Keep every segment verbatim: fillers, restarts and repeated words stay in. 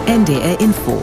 N D R Info.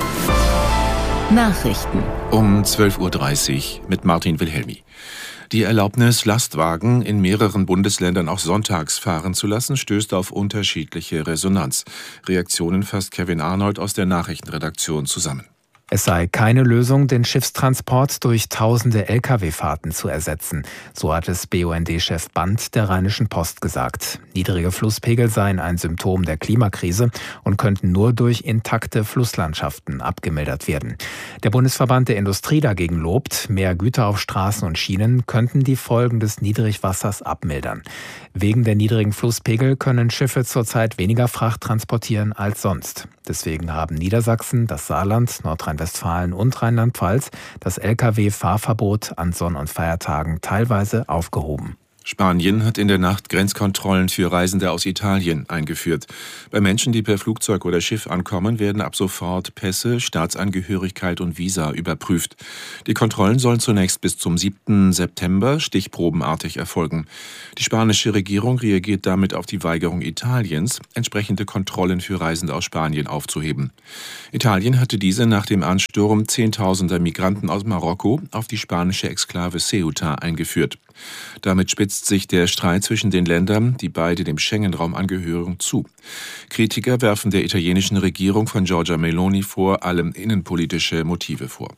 Nachrichten um zwölf Uhr dreißig mit Martin Wilhelmi. Die Erlaubnis, Lastwagen in mehreren Bundesländern auch sonntags fahren zu lassen, stößt auf unterschiedliche Resonanz. Reaktionen fasst Kevin Arnold aus der Nachrichtenredaktion zusammen. Es sei keine Lösung, den Schiffstransport durch tausende L K W-Fahrten zu ersetzen. So hat es B U N D-Chef Band der Rheinischen Post gesagt. Niedrige Flusspegel seien ein Symptom der Klimakrise und könnten nur durch intakte Flusslandschaften abgemildert werden. Der Bundesverband der Industrie dagegen lobt, mehr Güter auf Straßen und Schienen könnten die Folgen des Niedrigwassers abmildern. Wegen der niedrigen Flusspegel können Schiffe zurzeit weniger Fracht transportieren als sonst. Deswegen haben Niedersachsen, das Saarland, Nordrhein-Westfalen und Rheinland-Pfalz das L K W-Fahrverbot an Sonn- und Feiertagen teilweise aufgehoben. Spanien hat in der Nacht Grenzkontrollen für Reisende aus Italien eingeführt. Bei Menschen, die per Flugzeug oder Schiff ankommen, werden ab sofort Pässe, Staatsangehörigkeit und Visa überprüft. Die Kontrollen sollen zunächst bis zum siebten September stichprobenartig erfolgen. Die spanische Regierung reagiert damit auf die Weigerung Italiens, entsprechende Kontrollen für Reisende aus Spanien aufzuheben. Italien hatte diese nach dem Ansturm zehntausender Migranten aus Marokko auf die spanische Exklave Ceuta eingeführt. Damit spitzt sich der Streit zwischen den Ländern, die beide dem Schengen-Raum angehören, zu. Kritiker werfen der italienischen Regierung von Giorgia Meloni vor allem innenpolitische Motive vor.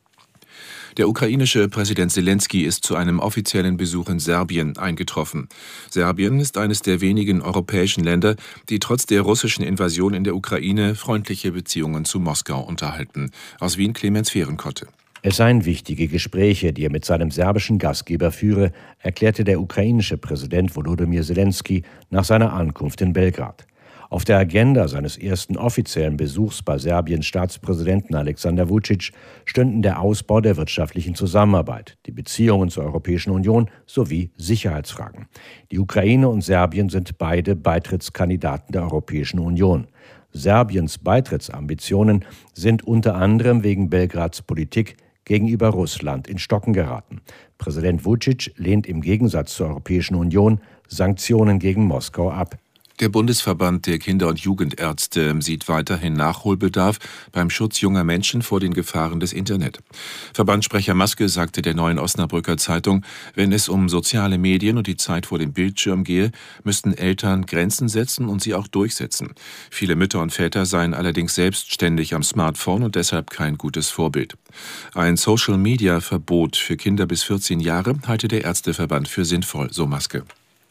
Der ukrainische Präsident Selenskyj ist zu einem offiziellen Besuch in Serbien eingetroffen. Serbien ist eines der wenigen europäischen Länder, die trotz der russischen Invasion in der Ukraine freundliche Beziehungen zu Moskau unterhalten. Aus Wien Clemens Fehrenkotte. Es seien wichtige Gespräche, die er mit seinem serbischen Gastgeber führe, erklärte der ukrainische Präsident Volodymyr Selenskyj nach seiner Ankunft in Belgrad. Auf der Agenda seines ersten offiziellen Besuchs bei Serbiens Staatspräsidenten Alexander Vučić stünden der Ausbau der wirtschaftlichen Zusammenarbeit, die Beziehungen zur Europäischen Union sowie Sicherheitsfragen. Die Ukraine und Serbien sind beide Beitrittskandidaten der Europäischen Union. Serbiens Beitrittsambitionen sind unter anderem wegen Belgrads Politik gegenüber Russland in Stocken geraten. Präsident Vučić lehnt im Gegensatz zur Europäischen Union Sanktionen gegen Moskau ab. Der Bundesverband der Kinder- und Jugendärzte sieht weiterhin Nachholbedarf beim Schutz junger Menschen vor den Gefahren des Internet. Verbandssprecher Maske sagte der Neuen Osnabrücker Zeitung, wenn es um soziale Medien und die Zeit vor dem Bildschirm gehe, müssten Eltern Grenzen setzen und sie auch durchsetzen. Viele Mütter und Väter seien allerdings selbst ständig am Smartphone und deshalb kein gutes Vorbild. Ein Social-Media-Verbot für Kinder bis vierzehn Jahre halte der Ärzteverband für sinnvoll, so Maske.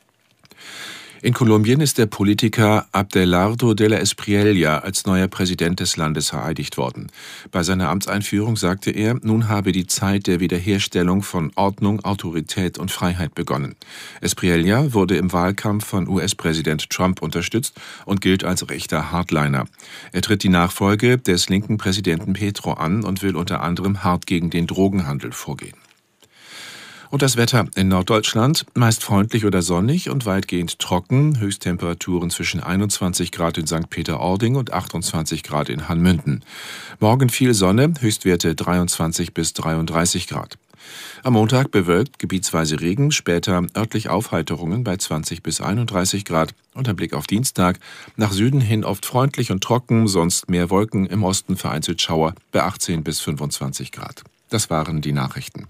In Kolumbien ist der Politiker Abelardo de la Espriella als neuer Präsident des Landes vereidigt worden. Bei seiner Amtseinführung sagte er, nun habe die Zeit der Wiederherstellung von Ordnung, Autorität und Freiheit begonnen. Espriella wurde im Wahlkampf von U S-Präsident Trump unterstützt und gilt als rechter Hardliner. Er tritt die Nachfolge des linken Präsidenten Petro an und will unter anderem hart gegen den Drogenhandel vorgehen. Und das Wetter in Norddeutschland meist freundlich oder sonnig und weitgehend trocken. Höchsttemperaturen zwischen einundzwanzig Grad in Sankt Peter-Ording und achtundzwanzig Grad in Hanmünden. Morgen viel Sonne, Höchstwerte dreiundzwanzig bis dreiunddreißig Grad. Am Montag bewölkt, gebietsweise Regen, später örtlich Aufheiterungen bei zwanzig bis einunddreißig Grad. Und ein Blick auf Dienstag. Nach Süden hin oft freundlich und trocken, sonst mehr Wolken, im Osten vereinzelt Schauer bei achtzehn bis fünfundzwanzig Grad. Das waren die Nachrichten.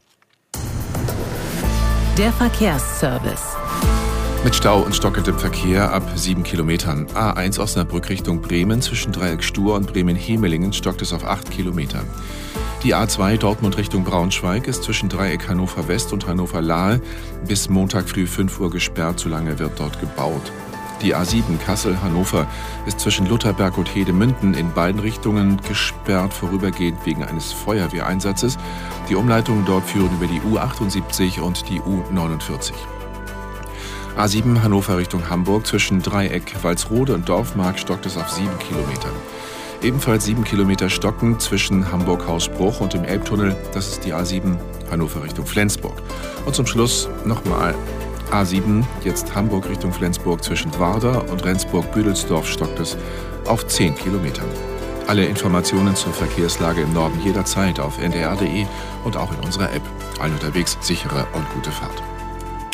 Der Verkehrsservice. Mit Stau und stockendem Verkehr ab sieben Kilometern. A eins Osnabrück Richtung Bremen zwischen Dreieck Stur und Bremen-Hemelingen stockt es auf acht Kilometer. Die A zwei Dortmund Richtung Braunschweig ist zwischen Dreieck Hannover West und Hannover Lahe bis Montag früh fünf Uhr gesperrt, solange wird dort gebaut. Die A sieben Kassel-Hannover ist zwischen Lutherberg und Hedemünden in beiden Richtungen gesperrt, vorübergehend wegen eines Feuerwehreinsatzes. Die Umleitungen dort führen über die U achtundsiebzig und die U neunundvierzig. A sieben Hannover Richtung Hamburg zwischen Dreieck Walsrode und Dorfmark stockt es auf sieben Kilometer. Ebenfalls sieben Kilometer stocken zwischen Hamburg-Hausbruch und dem Elbtunnel. Das ist die A sieben Hannover Richtung Flensburg. Und zum Schluss nochmal A sieben, jetzt Hamburg Richtung Flensburg zwischen Warder und Rendsburg-Büdelsdorf stockt es auf zehn Kilometern. Alle Informationen zur Verkehrslage im Norden jederzeit auf n d r punkt d e und auch in unserer App. Allen unterwegs sichere und gute Fahrt.